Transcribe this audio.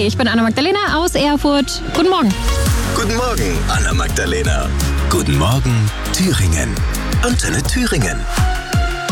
Ich bin Anna-Magdalena aus Erfurt. Guten Morgen. Guten Morgen, Anna-Magdalena. Guten Morgen, Thüringen. Antenne Thüringen.